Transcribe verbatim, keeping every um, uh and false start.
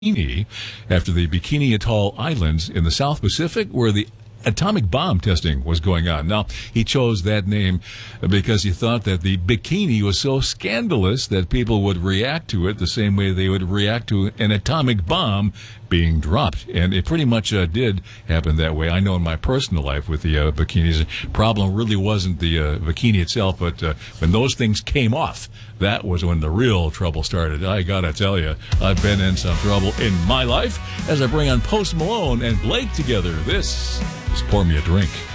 Bikini after the Bikini Atoll Islands in the South Pacific where the atomic bomb testing was going on. Now, he chose that name because he thought that the bikini was so scandalous that people would react to it the same way they would react to an atomic bomb being dropped. And it pretty much uh, did happen that way. I know in my personal life with the uh, bikinis, the problem really wasn't the uh, bikini itself, but uh, when those things came off, that was when the real trouble started. I gotta tell you, I've been in some trouble in my life as I bring on Post Malone and Blake together. This is Pour Me a Drink.